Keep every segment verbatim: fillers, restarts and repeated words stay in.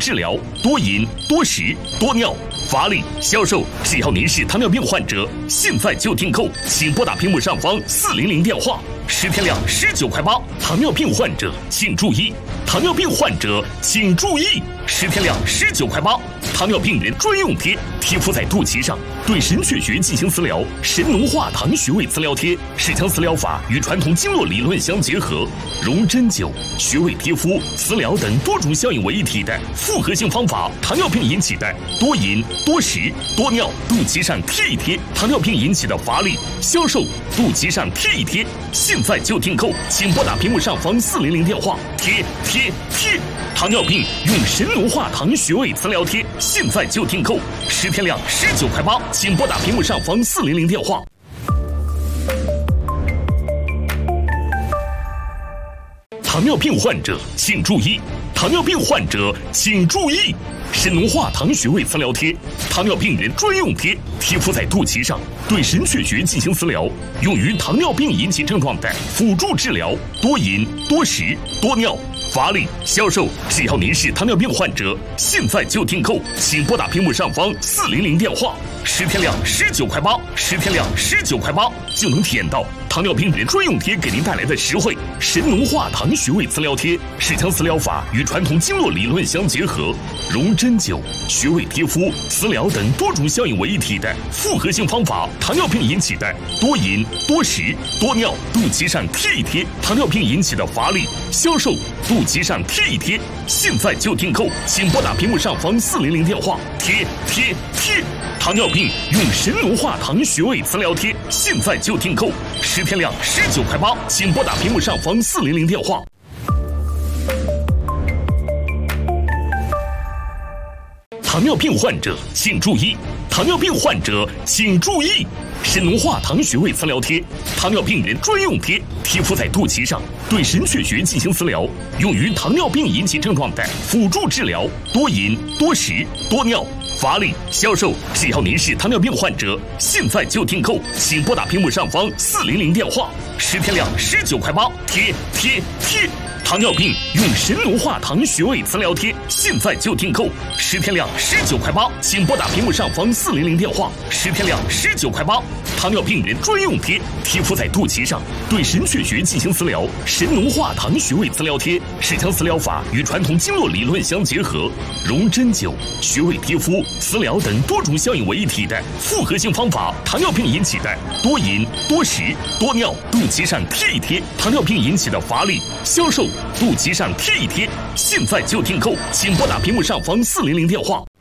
治疗、多饮、多食、多尿、乏力、消瘦。只要您是糖尿病患者，现在就订购，请拨打屏幕上方四零零电话。十天量十九块八，糖尿病患者请注意，糖尿病患者请注意，十天量十九块八，糖尿病人专用贴，贴敷在肚脐上，对神阙穴进行磁疗。神农化糖穴位磁疗贴是将磁疗法与传统经络理论相结合，融针灸、穴位贴敷、磁疗等多种效应为一体的复合性方法。糖尿病引起的多饮、多食、多尿，肚脐上贴一贴；糖尿病引起的乏力、消瘦，肚脐上贴一贴。现在就订购，请拨打屏幕上方四零零电话。贴贴贴，糖尿病用神农化糖穴位磁疗贴，现在就订购，十天量十九块八，请拨打屏幕上方四零零电话。糖尿病患者请注意，糖尿病患者请注意，神农化糖穴位磁疗贴，糖尿病人专用贴，贴敷在肚脐上，对神阙穴进行磁疗，用于糖尿病引起症状的辅助治疗。多饮、多食、多尿、乏力、消瘦。只要您是糖尿病患者，现在就订购，请拨打屏幕上方四零零电话。十天量十九块八，十天量十九块八，就能体验到糖尿病人专用贴给您带来的实惠。神农化糖穴位磁疗贴是将磁疗法与传统经络理论相结合，融针灸、穴位贴敷、磁疗等多种效应为一体的复合性方法。糖尿病引起的多饮、多食、多尿，肚脐上贴一贴；糖尿病引起的乏力、消瘦，肚脐上贴一贴。现在就订购，请拨打屏幕上方四零零电话。贴贴贴，糖尿病用神农化糖穴位磁疗贴，现在就订购，十天量十九块八，请拨打屏幕上方四零零电话。糖尿病患者请注意，糖尿病患者请注意，神农化糖穴位磁疗贴，糖尿病人专用贴，贴敷在肚脐上，对神阙穴进行磁疗，用于糖尿病引起症状的辅助治疗。多饮、多食、多尿、乏力、消瘦。只要您是糖尿病患者，现在就订购，请拨打屏幕上方四零零电话。十天量十九块八，贴贴贴，糖尿病用神农化糖穴位磁疗贴，现在就订购，十天量十九块八，请拨打屏幕上方四零零电话。十天量十九块八，糖尿病人专用贴，贴敷在肚脐上，对神阙穴进行磁疗。神农化糖穴位磁疗贴是将磁疗法与传统经络理论相结合，融针灸、穴位贴敷、磁疗等多种效应为一体的复合性方法。糖尿病引起的多饮、多食、多尿，肚脐上贴一贴；糖尿病引起的乏力、消瘦，肚脐上贴一贴。现在就订购，请拨打屏幕上方四零零电话。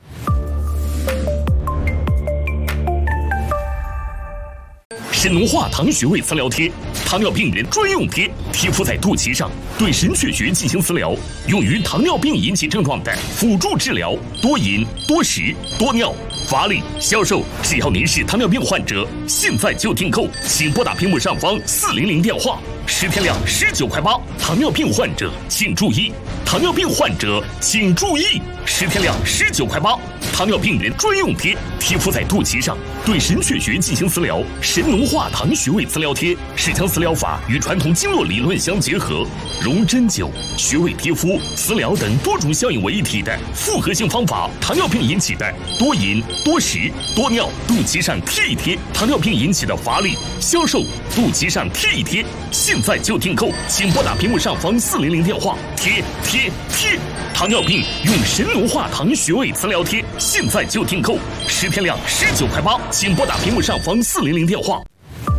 神农化糖穴位磁疗贴，糖尿病人专用贴，贴敷在肚脐上，对神阙穴进行磁疗，用于糖尿病引起症状的辅助治疗。多饮、多食、多尿、乏力、消瘦。只要您是糖尿病患者，现在就订购，请拨打屏幕上方四零零电话。十天量十九块八，糖尿病患者请注意，糖尿病患者请注意，十天量十九块八，糖尿病人专用贴，贴敷在肚脐上，对神阙穴进行磁疗。神农化糖穴位磁疗贴是将磁疗法与传统经络理论相结合，融针灸、穴位贴敷、磁疗等多种效应为一体的复合性方法。糖尿病引起的多饮、多食、多尿，肚脐上贴一贴；糖尿病引起的乏力、消瘦，肚脐上贴一贴。现在就订购，请拨打屏幕上方四零零电话。贴贴贴，糖尿病用神农化糖穴位磁疗贴，现在就订购，十天量十九块八，请拨打屏幕上方四零零电话。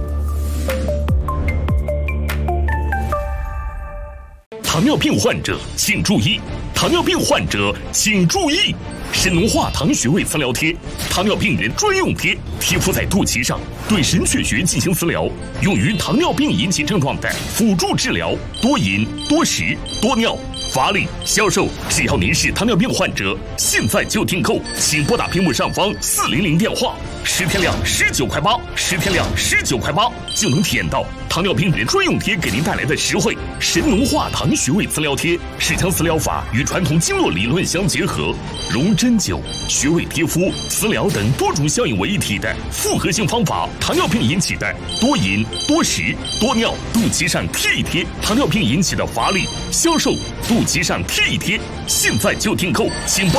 糖尿病患者请注意，糖尿病患者请注意，神农化糖穴位磁疗贴，糖尿病人专用贴，贴敷在肚脐上，对神阙穴进行磁疗，用于糖尿病引起症状的辅助治疗。多饮、多食、多尿、乏力、消瘦。只要您是糖尿病患者，现在就订购，请拨打屏幕上方四零零电话。十天量十九块八，十天量十九块八，就能体验到糖尿病人专用贴给您带来的实惠。神农化糖穴位磁疗贴是将磁疗法与传统经络理论相结合，融针灸、穴位贴敷、磁疗等多种效应为一体的复合性方法。糖尿病引起的多饮、多食、多尿，肚脐上贴一贴；糖尿病引起的乏力、消瘦，肚脐上贴一贴。现在就订购，请拨